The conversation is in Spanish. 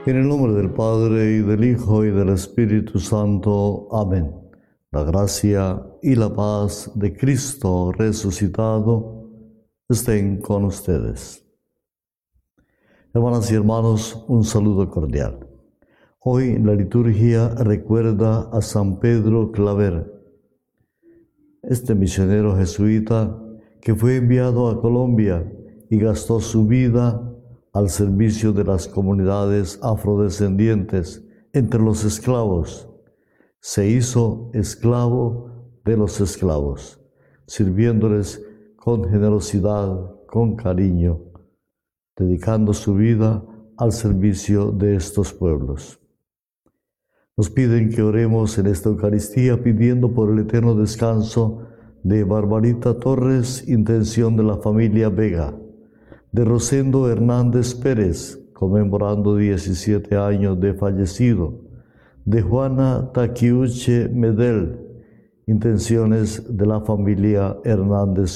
En el nombre del Padre, y del Hijo, y del Espíritu Santo. Amén. La gracia y la paz de Cristo resucitado estén con ustedes. Hermanas y hermanos, un saludo cordial. Hoy la liturgia recuerda a San Pedro Claver, este misionero jesuita que fue enviado a Colombia y gastó su vida al servicio de las comunidades afrodescendientes entre los esclavos. Se hizo esclavo de los esclavos, sirviéndoles con generosidad, con cariño, dedicando su vida al servicio de estos pueblos. Nos piden que oremos en esta Eucaristía pidiendo por el eterno descanso de Barbarita Torres, intención de la familia Vega, de Rosendo Hernández Pérez, conmemorando 17 años de fallecido, de Juana Taquiuche Medel, intenciones de la familia Hernández